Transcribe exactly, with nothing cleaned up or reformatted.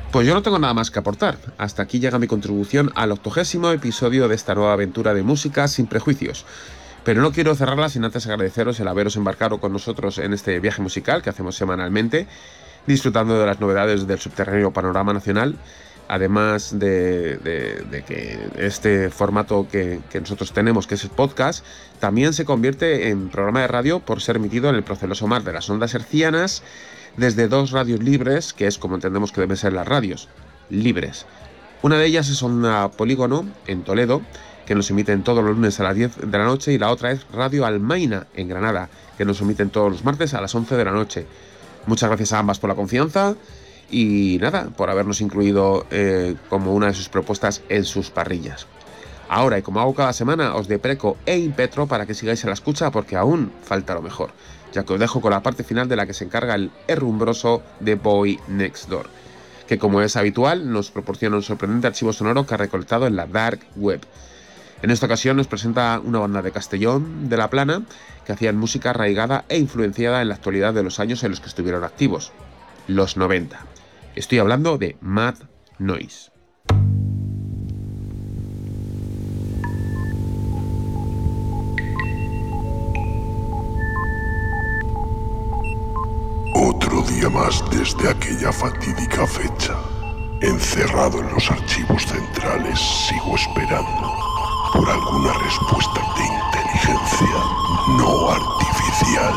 Pues yo no tengo nada más que aportar. Hasta aquí llega mi contribución al octogésimo episodio de esta nueva aventura de música sin prejuicios. Pero no quiero cerrarla sin antes agradeceros el haberos embarcado con nosotros en este viaje musical que hacemos semanalmente, disfrutando de las novedades del subterráneo panorama nacional, además de, de, de que este formato que, que nosotros tenemos, que es el podcast, también se convierte en programa de radio por ser emitido en el proceloso mar de las ondas hercianas desde dos radios libres, que es como entendemos que deben ser las radios, libres. Una de ellas es Onda Polígono, en Toledo, que nos emiten todos los lunes a las diez de la noche, y la otra es Radio Almaina, en Granada, que nos emiten todos los martes a las once de la noche. Muchas gracias a ambas por la confianza y nada, por habernos incluido eh, como una de sus propuestas en sus parrillas. Ahora, y como hago cada semana, os depreco e impetro para que sigáis a la escucha porque aún falta lo mejor, ya que os dejo con la parte final de la que se encarga el herrumbroso The Boy Next Door, que como es habitual nos proporciona un sorprendente archivo sonoro que ha recolectado en la Dark Web. En esta ocasión nos presenta una banda de Castellón de la Plana que hacían música arraigada e influenciada en la actualidad de los años en los que estuvieron activos, los noventa. Estoy hablando de Mad Noise. Otro día más desde aquella fatídica fecha. Encerrado en los archivos centrales, sigo esperando por alguna respuesta de inteligencia no artificial.